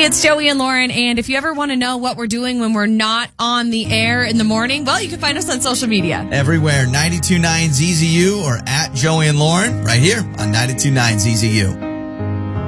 It's Joey and Lauren, and if you ever want to know what we're doing when we're not on the air in the morning, well, you can find us on social media. Everywhere, 92.9 ZZU or at Joey and Lauren, right here on 92.9 ZZU.